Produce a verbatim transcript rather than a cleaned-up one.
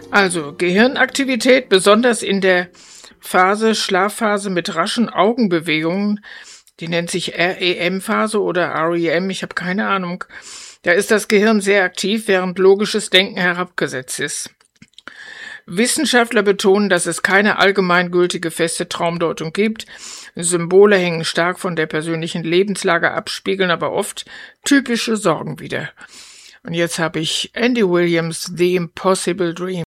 Also Gehirnaktivität, besonders in der Phase, Schlafphase mit raschen Augenbewegungen, die nennt sich R E M-Phase oder R E M, ich habe keine Ahnung. Da ist das Gehirn sehr aktiv, während logisches Denken herabgesetzt ist. Wissenschaftler betonen, dass es keine allgemeingültige feste Traumdeutung gibt. Symbole hängen stark von der persönlichen Lebenslage ab, spiegeln aber oft typische Sorgen wider. Und jetzt habe ich Andy Williams, The Impossible Dream.